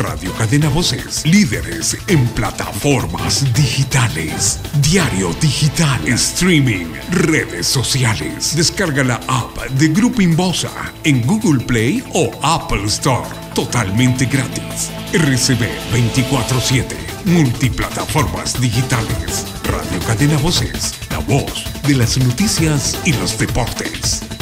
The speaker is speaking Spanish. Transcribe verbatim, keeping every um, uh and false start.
Radio Cadena Voces, líderes en plataformas digitales. Diario digital, streaming, redes sociales. Descarga la app de Grupo Inbosa en Google Play o Apple Store. Totalmente gratis. R C B veinticuatro siete. Multiplataformas digitales. Radio Cadena Voces, la voz de las noticias y los deportes.